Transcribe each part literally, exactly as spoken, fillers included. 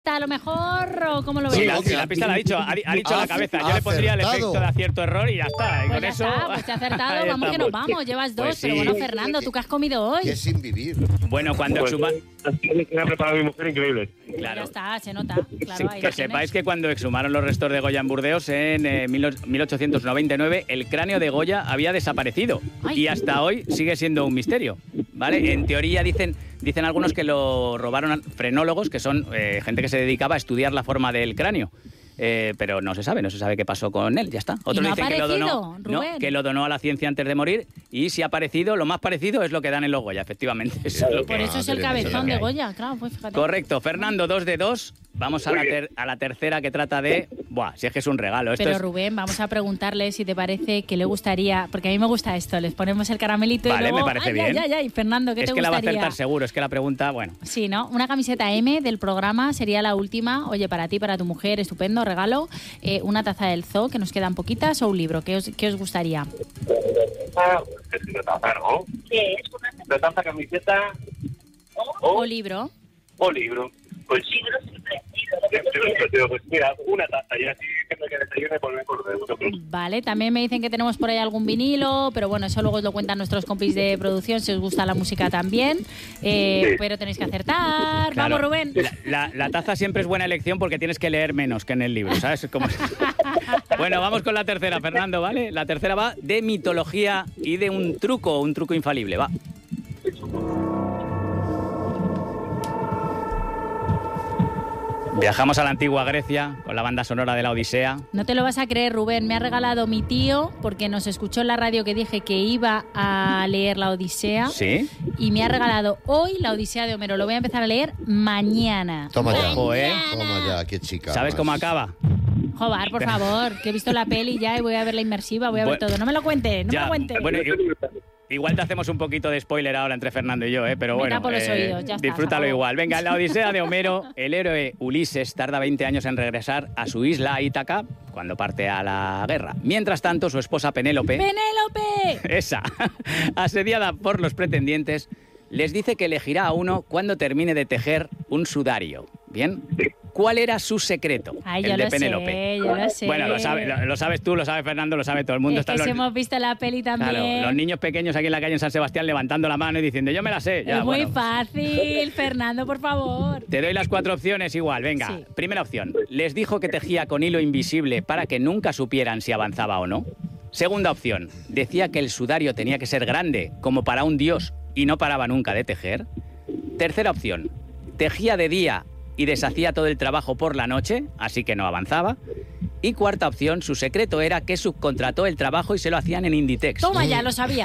A lo mejor, o ¿cómo lo ves? Sí, la, sí, la pista la ha dicho, ha, ha dicho la cabeza. Yo le pondría el efecto de acierto-error y ya está. Y pues con ya eso... está, pues te ha acertado, vamos que nos vamos, llevas dos. Pues sí. Pero bueno, Fernando, ¿tú qué has comido hoy? Que es sin vivir. Bueno, cuando Pues, exhumaron... que me ha preparado mi mujer increíble. Claro. Ya está, se nota. Claro, Sí, ahí que lo sepáis tienes. que cuando exhumaron los restos de Goya en Burdeos en eh, mil ochocientos noventa y nueve, el cráneo de Goya había desaparecido. Ay. Y hasta hoy sigue siendo un misterio. ¿Vale? En teoría dicen, dicen algunos que lo robaron frenólogos, que son eh, gente que se dedicaba a estudiar la forma del cráneo. Eh, pero no se sabe, no se sabe qué pasó con él, ya está. Otros ¿Y no dicen ha que lo donó, aparecido, no, Rubén? que lo donó a la ciencia antes de morir, y si ha aparecido, lo más parecido es lo que dan en los Goya, efectivamente. Eso es lo que- Por eso es el Ah, cabezón que de hay. Goya, claro, pues fíjate. Correcto, Fernando, dos de dos. Vamos a la, ter- a la tercera que trata de... Buah, si es que es un regalo. Esto Pero es... Rubén, vamos a preguntarle si te parece que le gustaría, porque a mí me gusta esto, les ponemos el caramelito Vale, y luego... me parece ay, bien. Ay, ay, ay, Fernando, ¿qué es te que la va a gustaría? acertar seguro, es que la pregunta, bueno... Sí, ¿no? Una camiseta M del programa sería la última. Oye, para ti, para tu mujer, estupendo, regalo. Eh, una taza del zoo, que nos quedan poquitas, o un libro. ¿Qué os, qué os gustaría? Ah, es una taza, ¿no? ¿Qué es? Una Una taza, camiseta O o, libro. o libro. Pues libro siempre. Lo que tú quieras. Pues, pues mira, una taza y así que me quede desayuno y volver por de vosotros. Vale, también me dicen que tenemos por ahí algún vinilo, pero bueno, eso luego os lo cuentan nuestros compis de producción, si os gusta la música también. Eh, Sí. Pero tenéis que acertar. Claro, Vamos, Rubén. La, la- la taza siempre es buena elección porque tienes que leer menos que en el libro, ¿sabes? Como... Bueno, vamos con la tercera, Fernando, ¿vale? La tercera va de mitología y de un truco, un truco infalible, va. Viajamos a la antigua Grecia con la banda sonora de la Odisea. No te lo vas a creer, Rubén. Me ha regalado mi tío, porque nos escuchó en la radio que dije que iba a leer la Odisea. ¿Sí? Y me ha regalado hoy la Odisea de Homero. Lo voy a empezar a leer mañana. Toma ya. Ojo, ¿eh? Toma ya, qué chica. ¿Sabes más. cómo acaba? Joder, por favor, que he visto la peli ya y voy a ver la inmersiva, voy a ver Bueno, todo. No me lo cuente, no Ya, me lo cuente. bueno, i- igual te hacemos un poquito de spoiler ahora entre Fernando y yo, ¿eh? Pero Me bueno, tapo los oídos, ya está, disfrútalo se acabó. igual. Venga, en la Odisea de Homero, el héroe Ulises tarda veinte años en regresar a su isla Ítaca cuando parte a la guerra. Mientras tanto, su esposa Penélope, ¡Penélope! esa, asediada por los pretendientes, les dice que elegirá a uno cuando termine de tejer un sudario. ¿Bien? ¿Cuál era su secreto? Ay, el yo de lo Penélope. sé, yo lo sé. Bueno, lo, sabe- lo- lo sabes tú, lo sabe Fernando, lo sabe todo el mundo. Es que Están si los- hemos visto la peli también. Claro, los niños pequeños aquí en la calle en San Sebastián levantando la mano y diciendo, yo me la sé. Ya, es muy bueno. fácil, Fernando, por favor. Te doy las cuatro opciones igual, venga. Sí. Primera opción, les dijo que tejía con hilo invisible para que nunca supieran si avanzaba o no. Segunda opción, decía que el sudario tenía que ser grande, como para un dios, y no paraba nunca de tejer. Tercera opción, tejía de día y deshacía todo el trabajo por la noche, así que no avanzaba. Y cuarta opción, su secreto era que subcontrató el trabajo y se lo hacían en Inditex. Toma ya, lo sabía.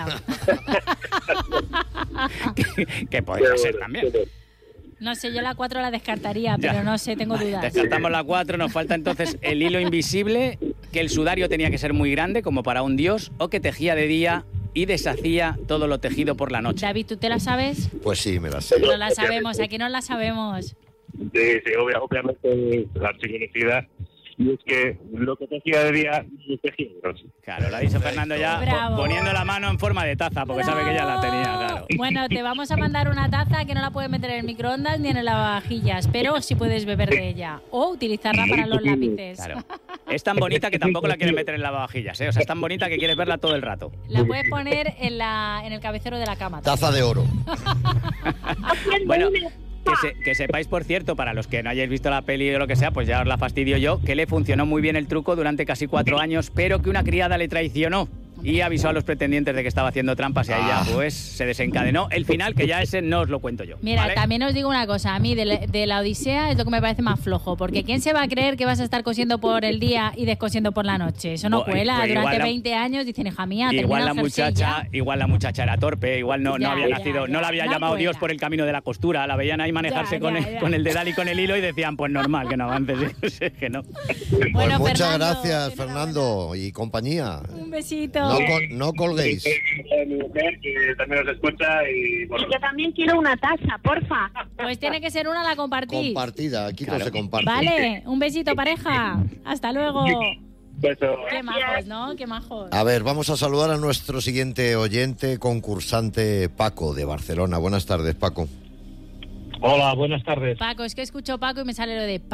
que, que podría ser también. No sé, yo la cuatro la descartaría, Ya. pero no sé, tengo dudas. Descartamos la cuatro, nos falta entonces el hilo invisible, que el sudario tenía que ser muy grande, como para un dios, o que tejía de día y deshacía todo lo tejido por la noche. David, ¿tú te la sabes? Pues sí, me la sé. No la sabemos, aquí no la sabemos. Sí, sí, obvia- obviamente la archiconocida. Y es que lo que tejía de día, lo tejía de noche. Claro, lo ha dicho Fernando ya, Bravo. po- poniendo la mano en forma de taza, porque sabe que ya la tenía, claro. Bueno, te vamos a mandar una taza que no la puedes meter en el microondas ni en el lavavajillas, pero sí puedes beber de ella o utilizarla para los lápices. Claro. Es tan bonita que tampoco la quieres meter en lavavajillas, ¿eh? O sea, es tan bonita que quieres verla todo el rato. La puedes poner en, la, en el cabecero de la cama. Taza de oro. Bueno, que, se- que sepáis, por cierto, para los que no hayáis visto la peli o lo que sea, pues ya os la fastidio yo, que le funcionó muy bien el truco durante casi cuatro años, pero que una criada le traicionó y avisó a los pretendientes de que estaba haciendo trampas y ahí ya, pues, se desencadenó el final, que ya ese no os lo cuento yo. Mira, ¿vale? también os digo una cosa, a mí de la, de la Odisea es lo que me parece más flojo, porque ¿quién se va a creer que vas a estar cosiendo por el día y descosiendo por la noche? Eso no Pues- cuela, pues igual durante la- veinte años dicen, hija mía, Igual la termina el jersey muchacha, ya. igual la muchacha era torpe, igual no, no Ya, había ya, nacido, ya, no la había no llamado cuela. Dios por el camino de la costura, la veían ahí manejarse Ya, con, ya, el, ya. con el dedal y con el hilo y decían, pues normal que no avances, sí, sí, que no. Bueno, Pues muchas Fernando, gracias, enhorabuena. Fernando y compañía. Un besito. No, col- no colguéis. Mi mujer, que también nos escucha y bueno, Y yo también quiero una taza, porfa. Pues tiene que ser una, la compartís. Compartida, aquí Claro. no se comparte. Vale, un besito, pareja. Hasta luego. beso. Qué majos, ¿no? Qué majos. A ver, vamos a saludar a nuestro siguiente oyente, concursante Paco de Barcelona. Buenas tardes, Paco. Hola, buenas tardes. Paco, es que escucho Paco y me sale lo de